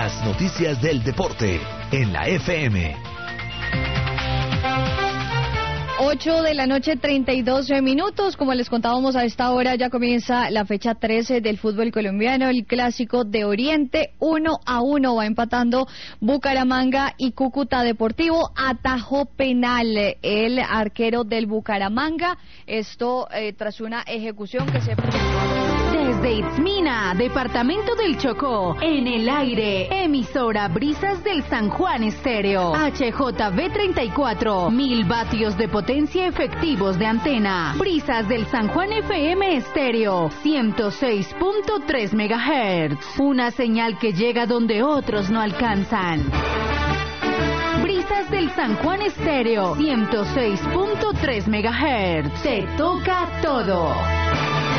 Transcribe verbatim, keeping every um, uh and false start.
Las noticias del deporte en la F M. ocho de la noche, treinta y dos minutos. Como les contábamos, a esta hora ya comienza la fecha trece del fútbol colombiano, el Clásico de Oriente. Uno a uno va empatando Bucaramanga y Cúcuta Deportivo. Atajó penal el arquero del Bucaramanga. Esto eh, tras una ejecución que se... Desde Itzmina, departamento del Chocó, en el aire, emisora Brisas del San Juan Estéreo, H J V treinta y cuatro, mil vatios de potencia efectivos de antena. Brisas del San Juan F M Estéreo, ciento seis punto tres megahertz, una señal que llega donde otros no alcanzan. Brisas del San Juan Estéreo, ciento seis punto tres megahertz, se toca todo.